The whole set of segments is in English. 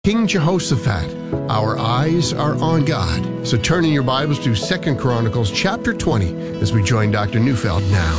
King Jehoshaphat, our eyes are on God. So turn in your Bibles to 2 Chronicles chapter 20 as we join Dr. Neufeld now.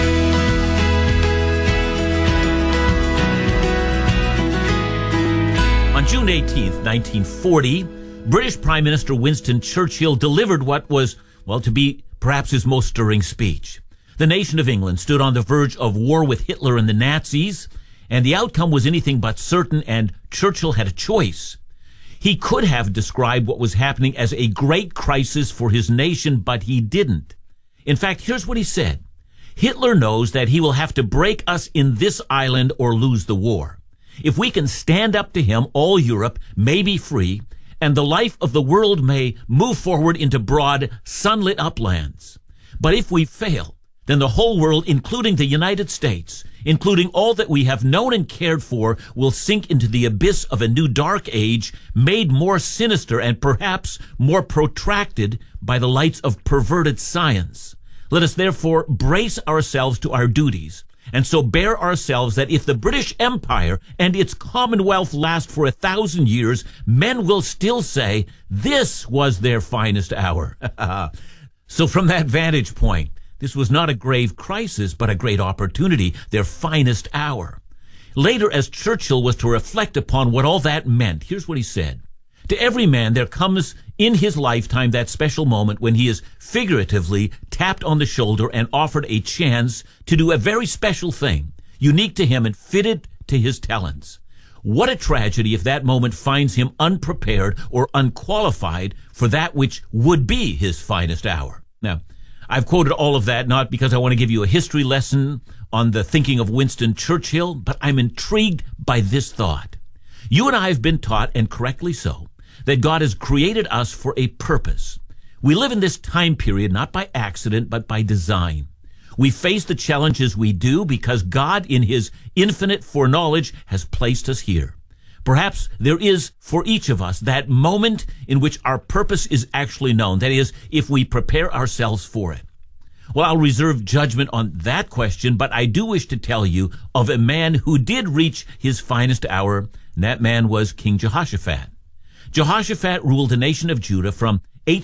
On June 18th, 1940, British Prime Minister Winston Churchill delivered what was, to be perhaps his most stirring speech. The nation of England stood on the verge of war with Hitler and the Nazis, and the outcome was anything but certain, and Churchill had a choice. He could have described what was happening as a great crisis for his nation, but he didn't. In fact, here's what he said. Hitler knows that he will have to break us in this island or lose the war. If we can stand up to him, all Europe may be free, and the life of the world may move forward into broad, sunlit uplands. But if we fail, then the whole world, including the United States, including all that we have known and cared for, will sink into the abyss of a new dark age, made more sinister and perhaps more protracted by the lights of perverted science. Let us therefore brace ourselves to our duties, and so bear ourselves that if the British Empire and its Commonwealth last for 1,000 years, men will still say, this was their finest hour. So from that vantage point, this was not a grave crisis, but a great opportunity, their finest hour. Later, as Churchill was to reflect upon what all that meant, here's what he said. To every man, there comes in his lifetime that special moment when he is figuratively tapped on the shoulder and offered a chance to do a very special thing, unique to him and fitted to his talents. What a tragedy if that moment finds him unprepared or unqualified for that which would be his finest hour. Now, I've quoted all of that not because I want to give you a history lesson on the thinking of Winston Churchill, but I'm intrigued by this thought. You and I have been taught, and correctly so, that God has created us for a purpose. We live in this time period not by accident, but by design. We face the challenges we do because God, in his infinite foreknowledge, has placed us here. Perhaps there is, for each of us, that moment in which our purpose is actually known. That is, if we prepare ourselves for it. Well, I'll reserve judgment on that question, but I do wish to tell you of a man who did reach his finest hour, and that man was King Jehoshaphat. Jehoshaphat ruled the nation of Judah from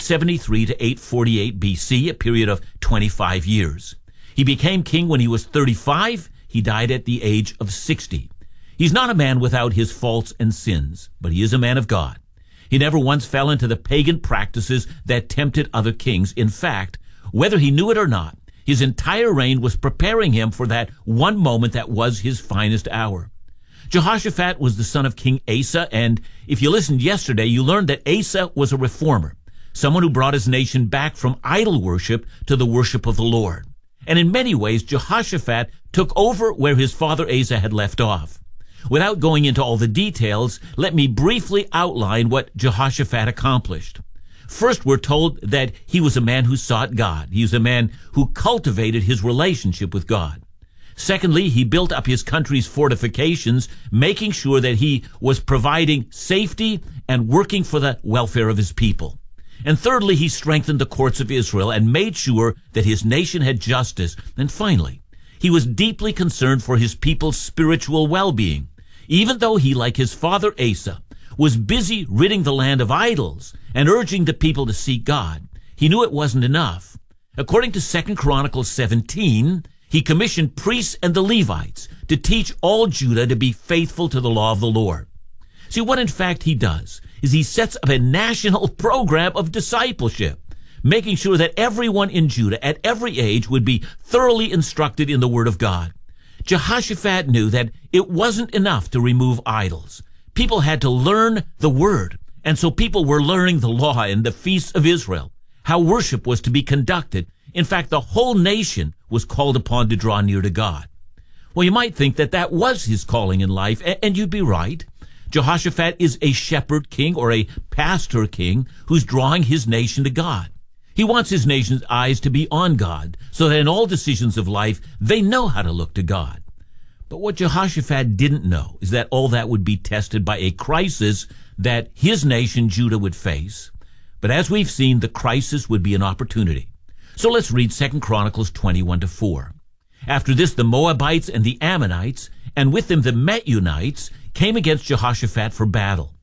873 to 848 BC, a period of 25 years. He became king when he was 35. He died at the age of 60. He's not a man without his faults and sins, but he is a man of God. He never once fell into the pagan practices that tempted other kings. In fact, whether he knew it or not, his entire reign was preparing him for that one moment that was his finest hour. Jehoshaphat was the son of King Asa, and if you listened yesterday, you learned that Asa was a reformer, someone who brought his nation back from idol worship to the worship of the Lord. And in many ways, Jehoshaphat took over where his father Asa had left off. Without going into all the details, let me briefly outline what Jehoshaphat accomplished. First, we're told that he was a man who sought God. He was a man who cultivated his relationship with God. Secondly, he built up his country's fortifications, making sure that he was providing safety and working for the welfare of his people. And thirdly, he strengthened the courts of Israel and made sure that his nation had justice. And finally, he was deeply concerned for his people's spiritual well-being. Even though he, like his father Asa, was busy ridding the land of idols and urging the people to seek God, he knew it wasn't enough. According to 2 Chronicles 17, he commissioned priests and the Levites to teach all Judah to be faithful to the law of the Lord. See, what in fact he does is he sets up a national program of discipleship, making sure that everyone in Judah at every age would be thoroughly instructed in the Word of God. Jehoshaphat knew that it wasn't enough to remove idols. People had to learn the Word, and so people were learning the law and the feasts of Israel, how worship was to be conducted. In fact, the whole nation was called upon to draw near to God. Well, you might think that that was his calling in life, and you'd be right. Jehoshaphat is a shepherd king or a pastor king who's drawing his nation to God. He wants his nation's eyes to be on God, so that in all decisions of life, they know how to look to God. But what Jehoshaphat didn't know is that all that would be tested by a crisis that his nation, Judah, would face. But as we've seen, the crisis would be an opportunity. So let's read 2 Chronicles 21-4. After this, the Moabites and the Ammonites, and with them the Meunites, came against Jehoshaphat for battle.